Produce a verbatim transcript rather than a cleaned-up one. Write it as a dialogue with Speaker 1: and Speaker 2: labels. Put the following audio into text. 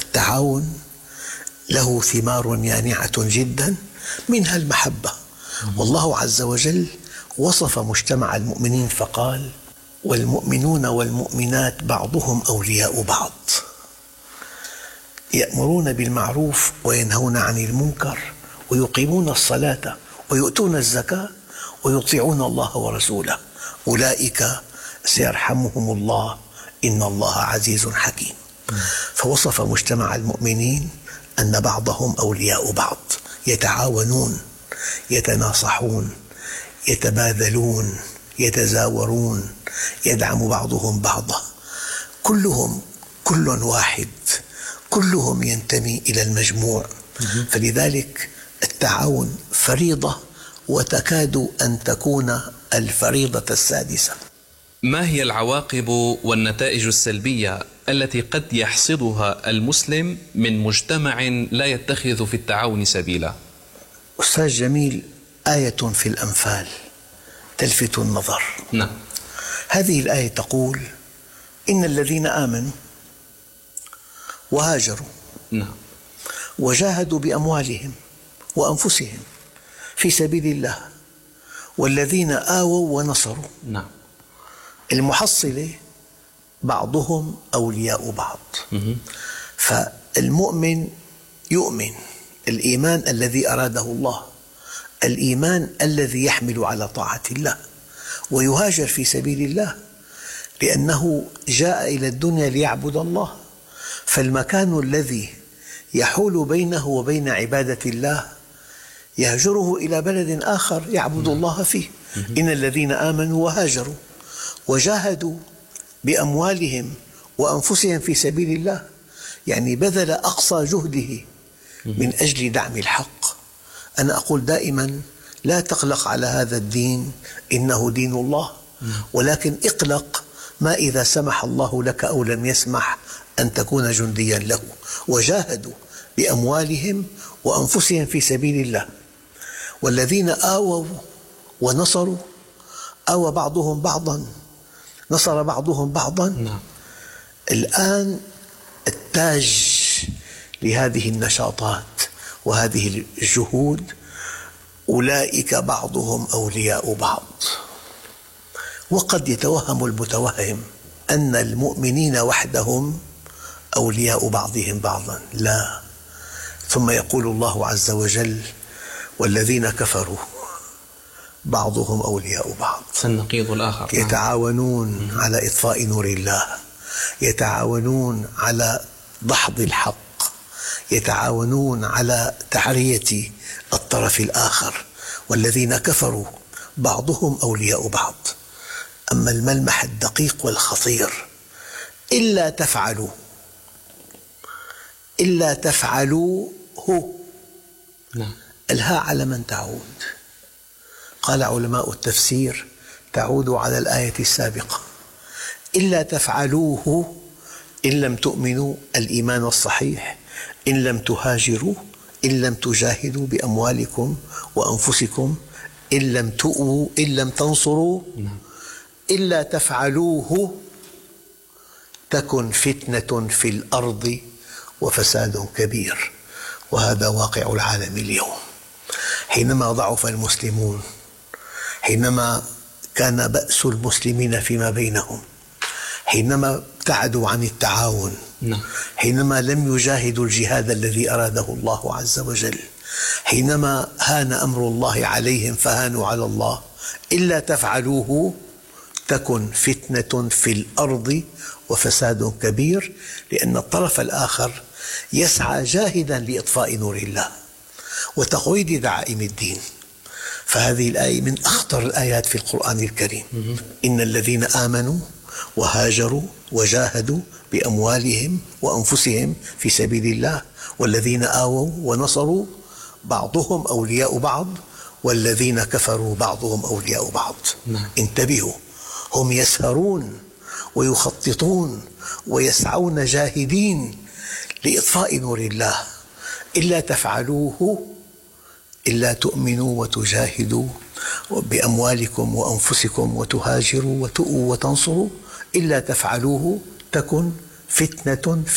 Speaker 1: التعاون له ثمار يانعة جدا، منها المحبة. والله عز وجل وصف مجتمع المؤمنين فقال: والمؤمنون والمؤمنات بعضهم أولياء بعض يأمرون بالمعروف وينهون عن المنكر ويقيمون الصلاة ويؤتون الزكاة ويطيعون الله ورسوله أولئك سيرحمهم الله إن الله عزيز حكيم. فوصف مجتمع المؤمنين أن بعضهم أولياء بعض، يتعاونون، يتناصحون، يتباذلون، يتزاورون، يدعم بعضهم بعضا، كلهم كل واحد، كلهم ينتمي إلى المجموع. فلذلك التعاون فريضة، وتكاد أن تكون الفريضة السادسة.
Speaker 2: ما هي العواقب والنتائج السلبية التي قد يحصدها المسلم من مجتمع لا يتخذ في التعاون سبيلا؟
Speaker 1: أستاذ جميل، آية في الأنفال تلفت النظر.
Speaker 2: نعم.
Speaker 1: هذه الآية تقول: إن الذين آمنوا وهاجروا
Speaker 2: نعم.
Speaker 1: وجاهدوا بأموالهم وأنفسهم في سبيل الله والذين آووا ونصروا.
Speaker 2: نعم.
Speaker 1: المحصلة بعضهم أولياء بعض. فالمؤمن يؤمن الإيمان الذي أراده الله، الإيمان الذي يحمل على طاعة الله، ويهاجر في سبيل الله لأنه جاء إلى الدنيا ليعبد الله. فالمكان الذي يحول بينه وبين عبادة الله يهجره إلى بلد آخر يعبد الله فيه. إن الذين آمنوا وهاجروا وجاهدوا بأموالهم وأنفسهم في سبيل الله، يعني بذل أقصى جهده من أجل دعم الحق. أنا أقول دائما: لا تقلق على هذا الدين، إنه دين الله، ولكن اقلق ما إذا سمح الله لك أو لم يسمح أن تكون جنديا له. وجاهدوا بأموالهم وأنفسهم في سبيل الله والذين آووا ونصروا. آوى بعضهم بعضا، نصر بعضهم بعضا.
Speaker 2: نعم.
Speaker 1: الآن التاج لهذه النشاطات وهذه الجهود: أولئك بعضهم أولياء بعض. وقد يتوهم المتوهم أن المؤمنين وحدهم أولياء بعضهم بعضا، لا. ثم يقول الله عز وجل: والذين كفروا بعضهم أولياء بعض.
Speaker 2: النقيض الآخر.
Speaker 1: يتعاونون على إطفاء نور الله، يتعاونون على دحض الحق، يتعاونون على تعرية الطرف الآخر. والذين كفروا بعضهم أولياء بعض. أما الملمح الدقيق والخطير: إلا تفعلوا، إلا تفعلوه.
Speaker 2: نعم.
Speaker 1: الهاء على من تعود؟ قال علماء التفسير: تعود على الآية السابقة. إلا تفعلوه، إن لم تؤمنوا الإيمان الصحيح، إن لم تهاجروا، إن لم تجاهدوا بأموالكم وأنفسكم، إن لم تؤووا، إن لم تنصروا. إلا تفعلوه تكن فتنة في الأرض وفساد كبير. وهذا واقع العالم اليوم. حينما ضعف المسلمون، حينما كان بأس المسلمين فيما بينهم، حينما ابتعدوا عن التعاون، حينما لم يجاهدوا الجهاد الذي أراده الله عز وجل، حينما هان أمر الله عليهم فهانوا على الله، إلا تفعلوه تكن فتنة في الأرض وفساد كبير. لأن الطرف الآخر يسعى جاهدا لإطفاء نور الله وتقويض دعائم الدين. فهذه الآية من أخطر الآيات في القرآن الكريم. إن الذين آمنوا وهاجروا وجاهدوا بأموالهم وأنفسهم في سبيل الله والذين آووا ونصروا بعضهم أولياء بعض والذين كفروا بعضهم أولياء بعض. انتبهوا، هم يسهرون ويخططون ويسعون جاهدين لإطفاء نور الله. إلا تفعلوه، إلا تؤمنوا وتجاهدوا بأموالكم وأنفسكم وتهاجروا وتؤووا وتنصروا، إلا تفعلوه تكن فتنة